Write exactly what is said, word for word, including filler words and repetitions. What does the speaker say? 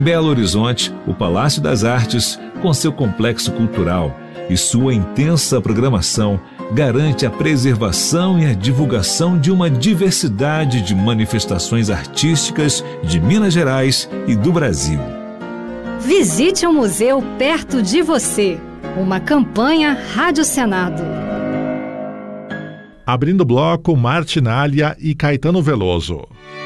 Belo Horizonte, o Palácio das Artes, com seu complexo cultural e sua intensa programação, garante a preservação e a divulgação de uma diversidade de manifestações artísticas de Minas Gerais e do Brasil. Visite o museu perto de você. Uma campanha Rádio Senado. Abrindo o bloco, Martinália e Caetano Veloso.